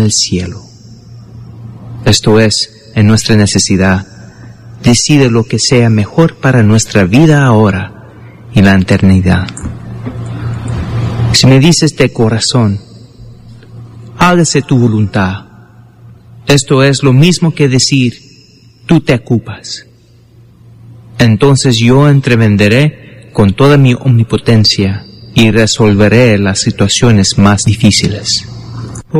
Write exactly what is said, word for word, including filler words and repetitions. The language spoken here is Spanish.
el cielo. Esto es, en nuestra necesidad, decide lo que sea mejor para nuestra vida ahora y la eternidad. Si me dices de corazón, hágase tu voluntad, esto es lo mismo que decir, tú te ocupas. Entonces yo intervendré con toda mi omnipotencia y resolveré las situaciones más difíciles.